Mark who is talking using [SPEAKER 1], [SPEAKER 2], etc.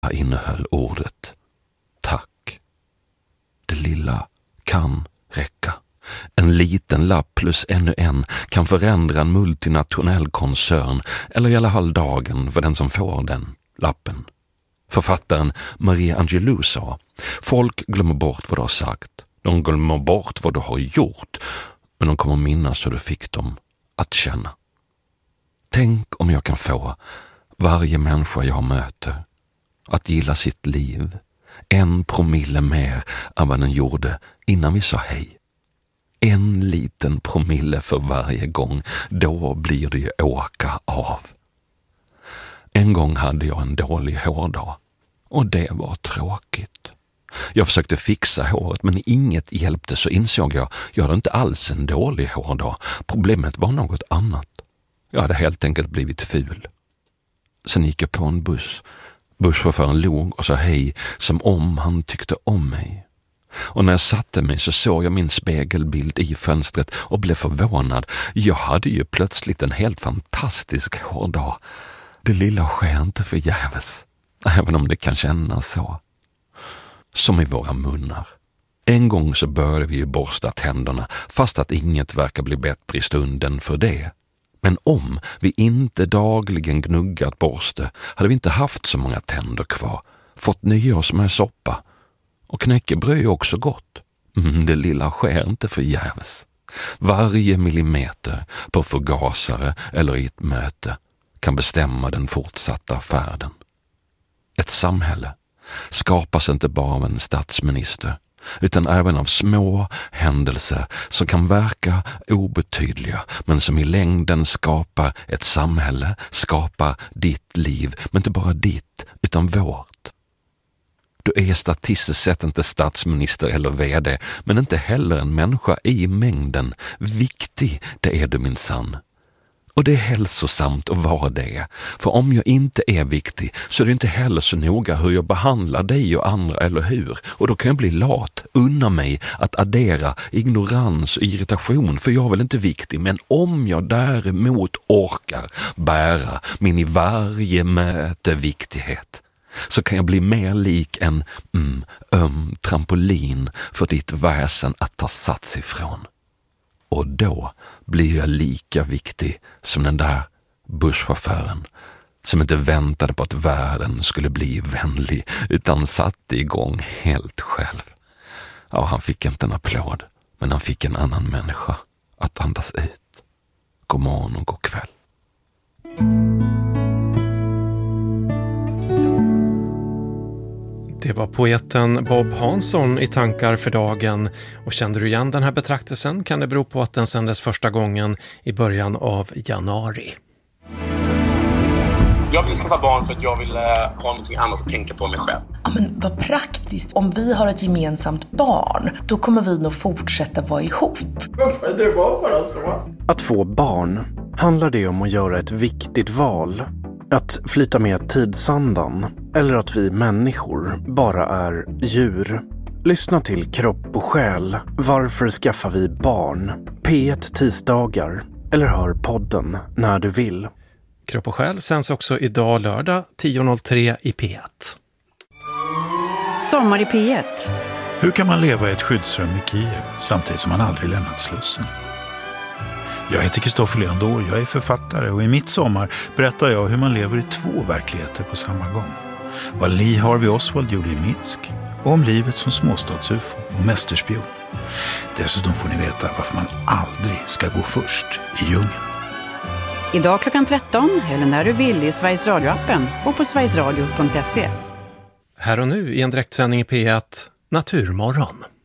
[SPEAKER 1] innehöll ordet tack. Det lilla kan räcka. En liten lapp plus ännu en kan förändra en multinationell koncern, eller i alla fall dagen för den som får den lappen. Författaren Maria Angelou sa: folk glömmer bort vad du har sagt. De glömmer bort vad du har gjort, men de kommer minnas hur du fick dem att känna. Tänk om jag kan få varje människa jag möter att gilla sitt liv 1 promille mer än vad den gjorde innan vi sa hej. 1 liten promille för varje gång, då blir det ju åka av. En gång hade jag en dålig hårdag och det var tråkigt. Jag försökte fixa håret men inget hjälpte, så insåg jag hade inte alls en dålig hårdag. Problemet var något annat. Jag hade helt enkelt blivit ful. Sen gick jag på en buss. Busschauffören log och sa hej som om han tyckte om mig. Och när jag satte mig så såg jag min spegelbild i fönstret och blev förvånad. Jag hade ju plötsligt en helt fantastisk hårdag. Det lilla sker inte förgäves, även om det kan kännas så. Som i våra munnar. En gång så började vi ju borsta tänderna, fast att inget verkar bli bättre i stunden för det. Men om vi inte dagligen gnuggat borste hade vi inte haft så många tänder kvar, fått nya oss med soppa. Och knäckebröd är också gott. Det lilla sker inte förgäves. Varje millimeter på förgasare eller i ett möte kan bestämma den fortsatta färden. Ett samhälle skapas inte bara av en statsminister, utan även av små händelser som kan verka obetydliga, men som i längden skapar ett samhälle, skapar ditt liv, men inte bara ditt, utan vårt. Du är statistiskt sett inte statsminister eller vd, men inte heller en människa i mängden. Viktig, det är du minsann. Och det är hälsosamt att vara det. För om jag inte är viktig så är det inte heller så noga hur jag behandlar dig och andra, eller hur? Och då kan jag bli lat, unna mig att addera ignorans och irritation, för jag är väl inte viktig. Men om jag däremot orkar bära min i varje möte viktighet, så kan jag bli mer lik en trampolin för ditt väsen att ta sats ifrån. Och då blir jag lika viktig som den där busschauffören som inte väntade på att världen skulle bli vänlig utan satte igång helt själv. Ja, han fick inte en applåd, men han fick en annan människa att andas ut. God morgon och god kväll.
[SPEAKER 2] Det var poeten Bob Hansson i Tankar för dagen, och kände du igen den här betraktelsen kan det bero på att den sändes första gången i början av januari.
[SPEAKER 3] Jag vill skaffa barn för att jag vill ha någonting annat att tänka på mig själv.
[SPEAKER 4] Ja, men vad praktiskt. Om vi har ett gemensamt barn, då kommer vi nog fortsätta vara ihop.
[SPEAKER 5] Det var bara så.
[SPEAKER 6] Att få barn, handlar det om att göra ett viktigt val? Att flyta med tidsandan? Eller att vi människor bara är djur? Lyssna till Kropp och själ. Varför skaffar vi barn? P1 tisdagar. Eller hör podden när du vill.
[SPEAKER 2] Kropp och själ sänds också idag lördag 10.03 i P1.
[SPEAKER 7] Sommar i P1.
[SPEAKER 8] Hur kan man leva i ett skyddsrum i Kiev samtidigt som man aldrig lämnat Slussen? Jag heter Kristoffer Leandor, jag är författare, och i mitt sommar berättar jag hur man lever i 2 verkligheter på samma gång. Vad Lee Harvey Oswald gjorde i Minsk, och om livet som småstadsufo och mästerspion. Dessutom får ni veta varför man aldrig ska gå först i djungeln.
[SPEAKER 7] Idag klockan 13 eller när du vill i Sveriges Radio-appen och på sverigesradio.se.
[SPEAKER 2] Här och nu i en direktsändning i P1, Naturmorgon.